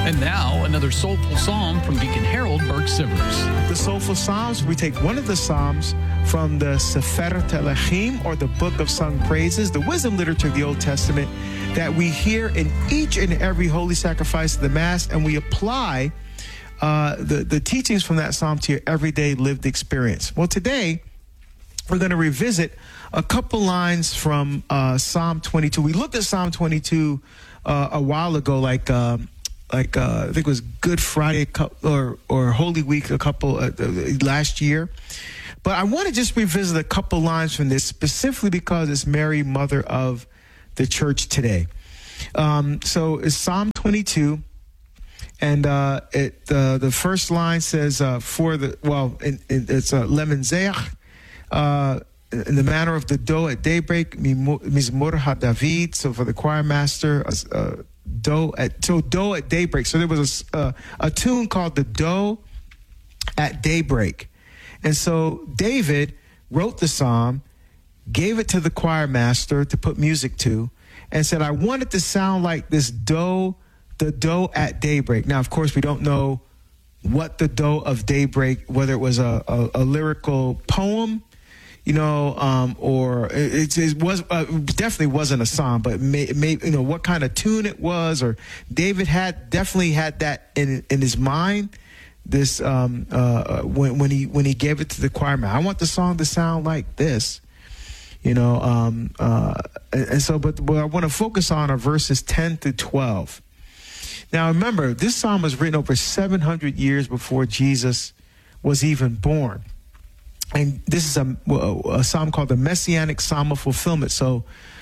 And now, another soulful psalm from Deacon Harold Burke-Sivers. The Soulful Psalms, we take one of the Psalms from the Sefer Telechim, or the Book of Sung Praises, the wisdom literature of the Old Testament, that we hear in each and every holy sacrifice of the Mass, and we apply the teachings from that Psalm to your everyday lived experience. Well, today, we're going to revisit a couple lines from Psalm 22. We looked at Psalm 22 a while ago, I think it was Good Friday or Holy Week last year. But I want to just revisit a couple lines from this, specifically because it's Mary, Mother of the Church today. So it's Psalm 22, and the first line says, it's Lemenzeach, in the manner of the doe at daybreak, Mizmor HaDavid. So for the choir master, doe at daybreak. So there was a tune called the Doe at Daybreak. And so David wrote the psalm, gave it to the choir master to put music to, and said, I want it to sound like this doe, the doe at daybreak. Now, of course, we don't know what the doe of daybreak, whether it was a lyrical poem, or it was definitely wasn't a psalm, but maybe what kind of tune it was, or David definitely had that in his mind. This when he gave it to the choir man, I want the song to sound like this, and so. But what I want to focus on are verses 10 through 12. Now, remember, this psalm was written over 700 years before Jesus was even born. And this is a psalm called the Messianic Psalm of Fulfillment. So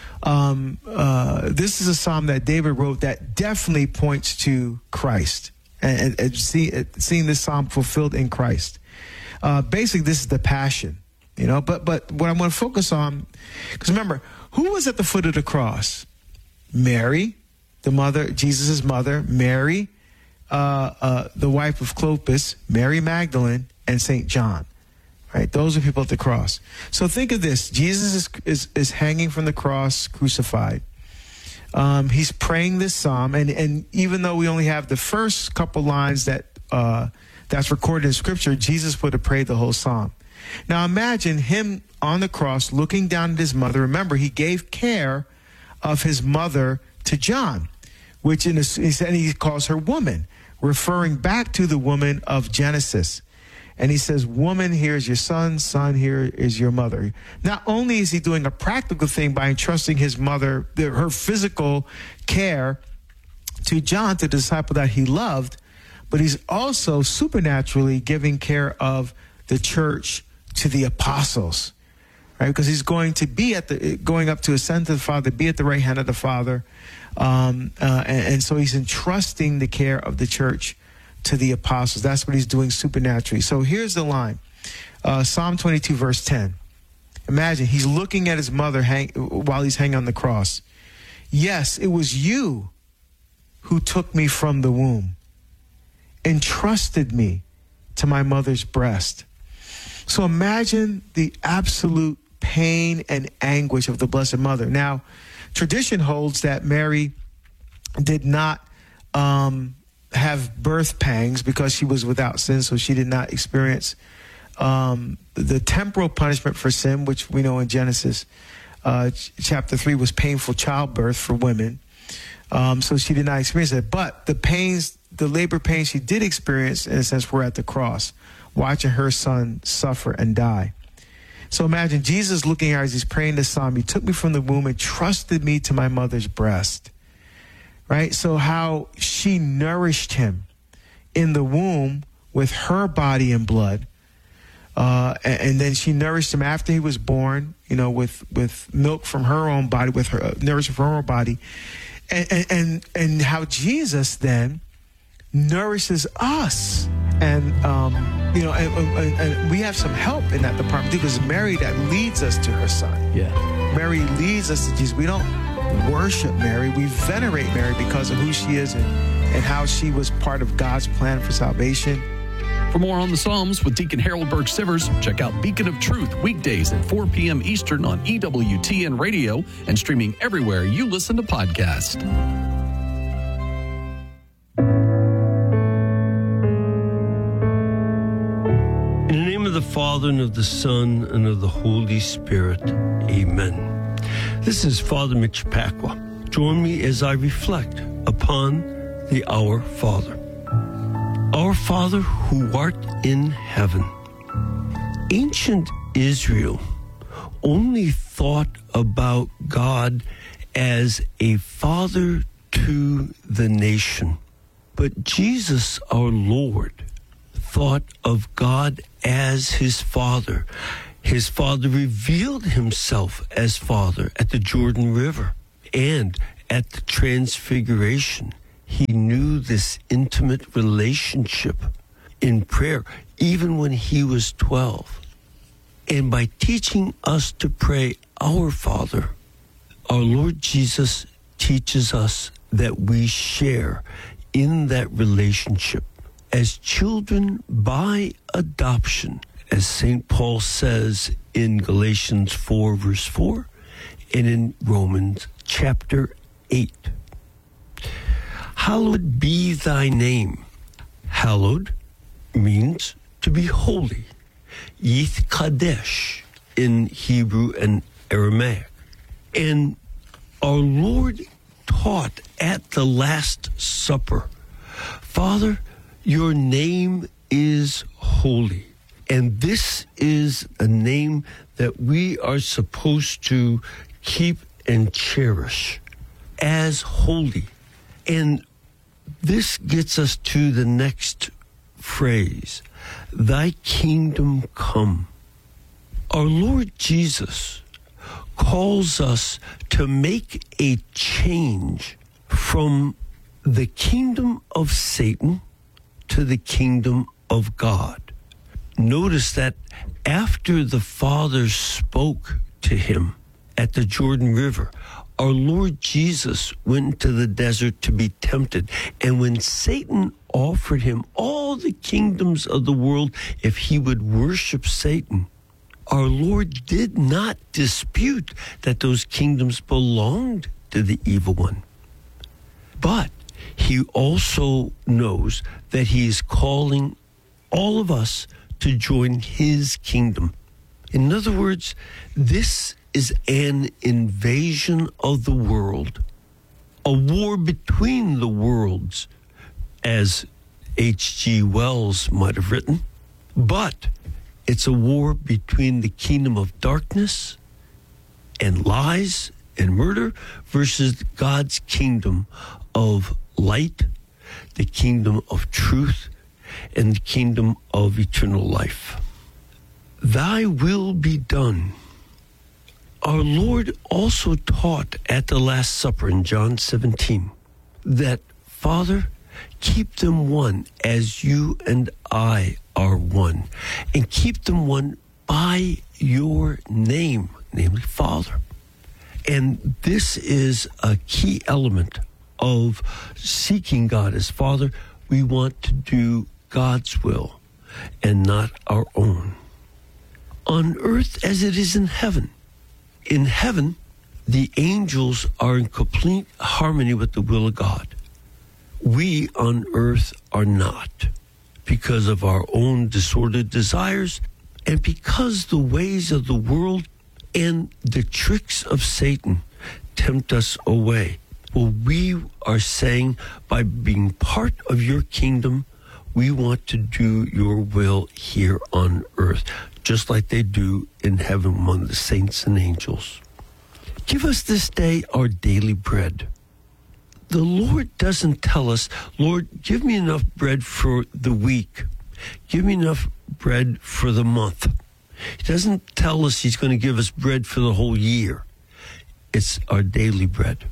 this is a psalm that David wrote that definitely points to Christ and seeing this psalm fulfilled in Christ. Basically, this is the Passion, But what I'm going to focus on, because remember, who was at the foot of the cross? Mary, the mother, Jesus' mother, Mary, the wife of Clopas, Mary Magdalene, and St. John. Right, those are people at the cross. So think of this: Jesus is hanging from the cross, crucified. He's praying this psalm, and even though we only have the first couple lines that's recorded in Scripture, Jesus would have prayed the whole psalm. Now imagine him on the cross, looking down at his mother. Remember, he gave care of his mother to John, which he calls her woman, referring back to the woman of Genesis. And he says, woman, here is your son, here is your mother. Not only is he doing a practical thing by entrusting his mother, her physical care to John, the disciple that he loved, but he's also supernaturally giving care of the church to the apostles, right? Because he's going to be going up to ascend to the Father, be at the right hand of the Father. And so he's entrusting the care of the church to the apostles. That's what he's doing supernaturally. So here's the line. Psalm 22, verse 10. Imagine he's looking at his mother while he's hanging on the cross. Yes, it was you who took me from the womb, entrusted me to my mother's breast. So imagine the absolute pain and anguish of the Blessed Mother. Now, tradition holds that Mary did not have birth pangs because she was without sin, so she did not experience the temporal punishment for sin, which we know in Genesis chapter 3 was painful childbirth for women. So she did not experience it. But the labor pains she did experience, in a sense, were at the cross, watching her son suffer and die. So imagine Jesus looking at her as he's praying this psalm. He took me from the womb and trusted me to my mother's breast. Right? So how she nourished him in the womb with her body and blood. And then she nourished him after he was born, with milk from her own body, with her nourishment from her own body. And how Jesus then nourishes us. And we have some help in that department because it's Mary that leads us to her son. Yeah. Mary leads us to Jesus. We don't worship Mary. We venerate Mary because of who she is and how she was part of God's plan for salvation. For more on the Psalms with Deacon Harold Burke-Sivers, check out Beacon of Truth weekdays at 4 p.m. Eastern on EWTN Radio and streaming everywhere you listen to podcasts. the Father, and of the Son, and of the Holy Spirit. Amen. This is Father Mitch Pacwa. Join me as I reflect upon the Our Father. Our Father who art in heaven. Ancient Israel only thought about God as a father to the nation. But Jesus, our Lord, thought of God as his Father. His Father revealed himself as Father at the Jordan River and at the Transfiguration. He knew this intimate relationship in prayer, even when he was 12. And by teaching us to pray, Our Father, our Lord Jesus teaches us that we share in that relationship as children by adoption, as St. Paul says in Galatians 4, verse 4, and in Romans chapter 8. Hallowed be thy name. Hallowed means to be holy. Yith Kadesh in Hebrew and Aramaic. And our Lord taught at the Last Supper, Father, your name is holy. And this is a name that we are supposed to keep and cherish as holy. And this gets us to the next phrase, thy kingdom come. Our Lord Jesus calls us to make a change from the kingdom of Satan to the kingdom of God. Notice that after the Father spoke to him at the Jordan River, our Lord Jesus went to the desert to be tempted. And when Satan offered him all the kingdoms of the world if he would worship Satan, our Lord did not dispute that those kingdoms belonged to the evil one. But he also knows that he is calling all of us to join his kingdom. In other words, this is an invasion of the world, a war between the worlds, as H.G. Wells might have written. But it's a war between the kingdom of darkness and lies and murder versus God's kingdom of light, the kingdom of truth, and the kingdom of eternal life. Thy will be done. Our Lord also taught at the Last Supper in John 17 that, Father, keep them one as you and I are one, and keep them one by your name, namely Father. And this is a key element of seeking God as Father. We want to do God's will and not our own. On earth as it is in heaven. In heaven, the angels are in complete harmony with the will of God. We on earth are not, because of our own disordered desires and because the ways of the world and the tricks of Satan tempt us away. Well, we are saying, by being part of your kingdom, we want to do your will here on earth, just like they do in heaven among the saints and angels. Give us this day our daily bread. The Lord doesn't tell us, Lord, give me enough bread for the week. Give me enough bread for the month. He doesn't tell us he's going to give us bread for the whole year. It's our daily bread.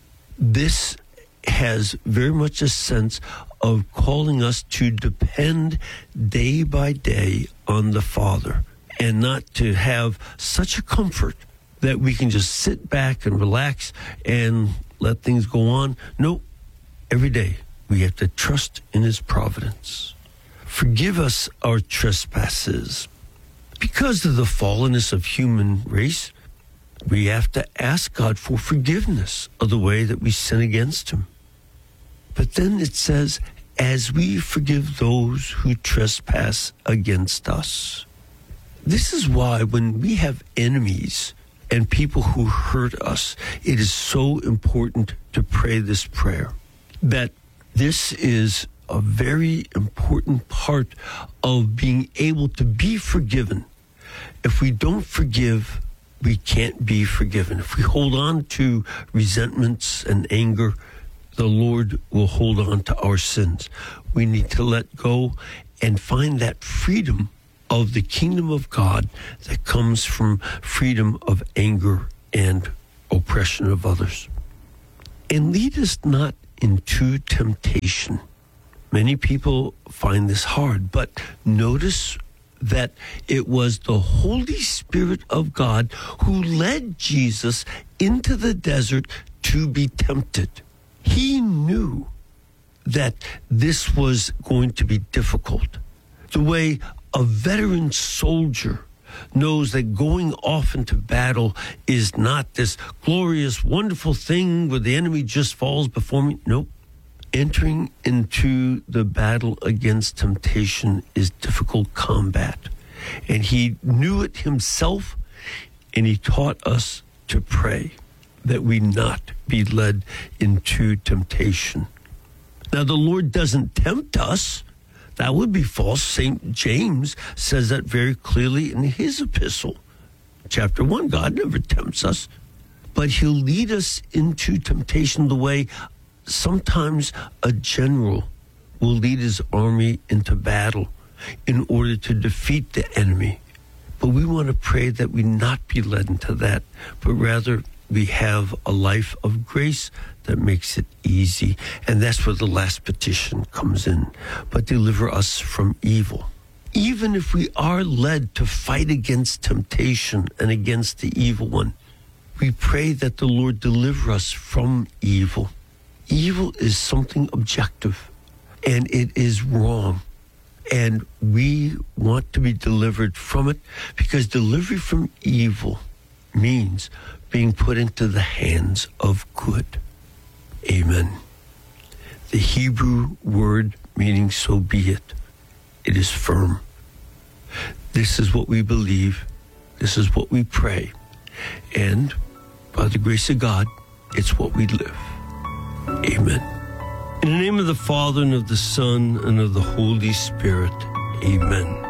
This has very much a sense of calling us to depend day by day on the Father, and not to have such a comfort that we can just sit back and relax and let things go on. No, every day we have to trust in his providence. Forgive us our trespasses. Because of the fallenness of human race, we have to ask God for forgiveness of the way that we sin against him. But then it says, as we forgive those who trespass against us. This is why when we have enemies and people who hurt us, it is so important to pray this prayer. That this is a very important part of being able to be forgiven. If we don't forgive, we can't be forgiven. If we hold on to resentments and anger, the Lord will hold on to our sins. We need to let go and find that freedom of the kingdom of God that comes from freedom of anger and oppression of others. And lead us not into temptation. Many people find this hard, but notice that it was the Holy Spirit of God who led Jesus into the desert to be tempted. He knew that this was going to be difficult. The way a veteran soldier knows that going off into battle is not this glorious, wonderful thing where the enemy just falls before me. Nope. Entering into the battle against temptation is difficult combat. And he knew it himself, and he taught us to pray that we not be led into temptation. Now, the Lord doesn't tempt us. That would be false. St. James says that very clearly in his epistle. Chapter 1, God never tempts us, but he'll lead us into temptation the way sometimes a general will lead his army into battle in order to defeat the enemy. But we want to pray that we not be led into that, but rather we have a life of grace that makes it easy. And that's where the last petition comes in. But deliver us from evil. Even if we are led to fight against temptation and against the evil one, we pray that the Lord deliver us from evil. Evil is something objective, and it is wrong. And we want to be delivered from it, because delivery from evil means being put into the hands of good. Amen. The Hebrew word meaning so be it. It is firm. This is what we believe. This is what we pray. And by the grace of God, it's what we live. Amen. In the name of the Father, and of the Son, and of the Holy Spirit. Amen.